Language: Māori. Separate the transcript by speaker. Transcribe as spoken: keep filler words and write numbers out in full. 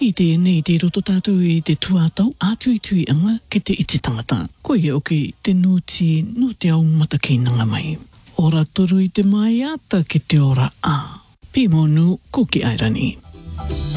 Speaker 1: I te nei te roto tātou i te tuatau, ātui tui anga ke te iti tangata. Ko ia o ke te nuti no te au mata kei nanga mai. Ora toru i te mai ata ke te ora a. Pimonu ko ki airani.